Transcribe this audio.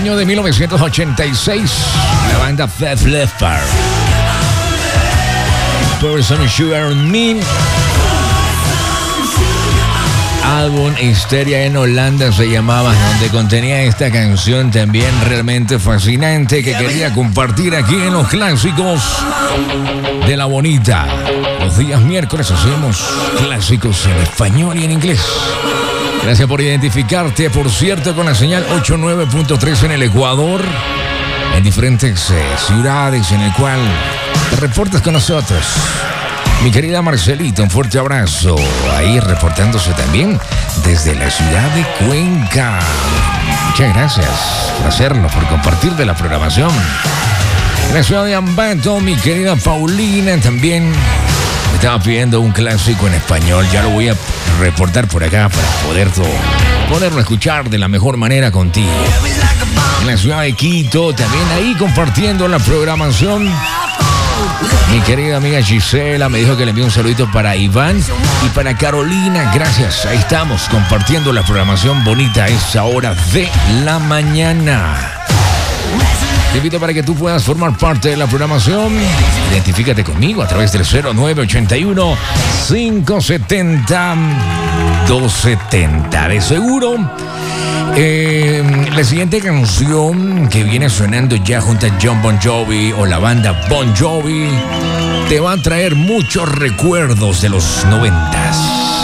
año de 1986, la banda Def Leppard. Person Sugar on Me. Álbum Histeria en Holanda se llamaba, donde contenía esta canción también realmente fascinante que quería compartir aquí en los clásicos de La Bonita. Los días miércoles hacemos clásicos en español y en inglés. Gracias por identificarte, por cierto, con la señal 89.3 en el Ecuador, en diferentes ciudades en el cual te reportas con nosotros. Mi querida Marcelita, un fuerte abrazo. Ahí reportándose también desde la ciudad de Cuenca. Muchas gracias por hacerlo, por compartir de la programación. En la ciudad de Ambato, mi querida Paulina también me estaba pidiendo un clásico en español. Ya lo voy a reportar por acá para poderlo escuchar de la mejor manera contigo. En la ciudad de Quito, también ahí compartiendo la programación. Mi querida amiga Gisela me dijo que le envió un saludito para Iván y para Carolina. Gracias, ahí estamos compartiendo la programación bonita a esa hora de la mañana. Te invito para que tú puedas formar parte de la programación. Identifícate conmigo a través del 0981-570-270. De seguro, la siguiente canción que viene sonando ya junto a John Bon Jovi o la banda Bon Jovi te va a traer muchos recuerdos de los 90s.